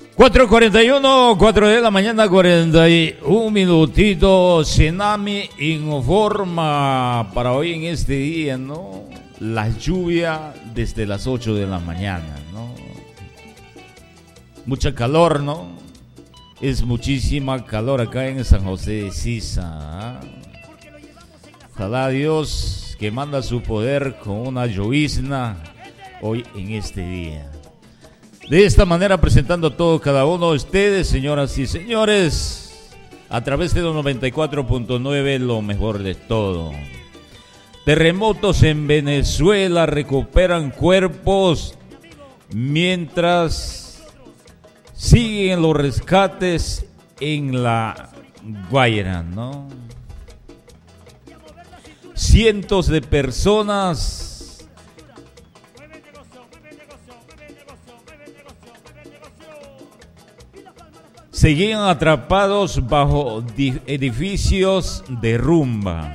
4:41, 4 de la mañana, 41 minutitos. Tsunami informa para hoy en este día, ¿no? La lluvia desde las 8 de la mañana, ¿no? Mucha calor, ¿no? Es muchísima calor acá en San José de Sisa, ¿eh? Ojalá Dios que manda su poder con una llovizna hoy en este día. De esta manera presentando a todos cada uno de ustedes, señoras y señores, a través de los 94.9, lo mejor de todo. Terremotos en Venezuela recuperan cuerpos mientras siguen los rescates en la Guaira, ¿no? Cientos de personas seguían atrapados bajo edificios de rumba.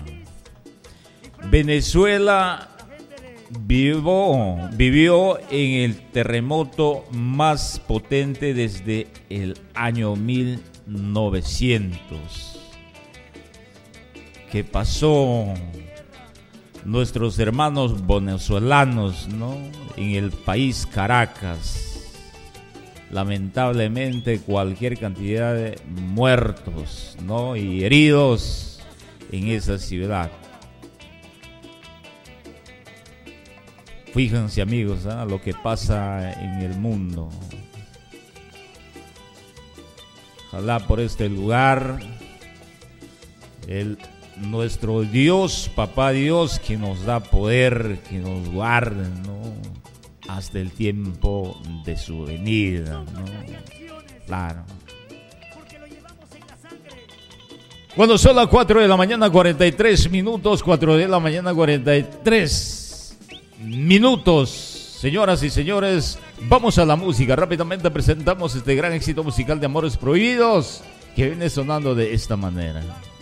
Venezuela vivió en el terremoto más potente desde el año 1900. ¿Qué pasó? Nuestros hermanos venezolanos, ¿no? En el país Caracas. Lamentablemente cualquier cantidad de muertos, ¿no? Y heridos en esa ciudad. Fíjense, amigos, ¿eh? Lo que pasa en el mundo. Ojalá por este lugar nuestro Dios, Papá Dios, que nos da poder, que nos guarde, ¿no? Hasta el tiempo de su venida, ¿no? Claro. Cuando son las 4 de la mañana, 43 minutos, 4 de la mañana, 43 minutos. Señoras y señores, vamos a la música. Rápidamente presentamos este gran éxito musical de Amores Prohibidos que viene sonando de esta manera.